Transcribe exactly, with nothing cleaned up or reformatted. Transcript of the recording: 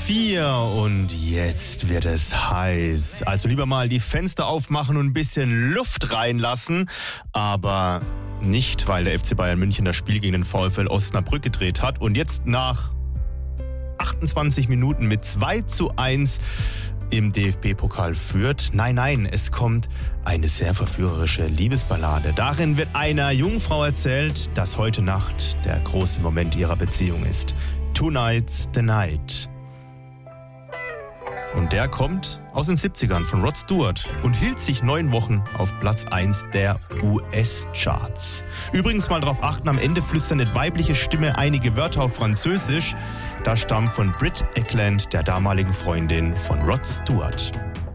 vier und jetzt wird es heiß. Also lieber mal die Fenster aufmachen und ein bisschen Luft reinlassen. Aber nicht, weil der F C Bayern München das Spiel gegen den VfL Osnabrück gedreht hat und jetzt nach achtundzwanzig Minuten mit zwei zu eins im D F B-Pokal führt. Nein, nein, es kommt eine sehr verführerische Liebesballade. Darin wird einer Jungfrau erzählt, dass heute Nacht der große Moment ihrer Beziehung ist. Tonight's the Night. Und der kommt aus den siebzigern von Rod Stewart und hielt sich neun Wochen auf Platz eins der U S-Charts. Übrigens mal darauf achten, am Ende flüstert eine weibliche Stimme einige Wörter auf Französisch. Das stammt von Britt Ekland, der damaligen Freundin von Rod Stewart.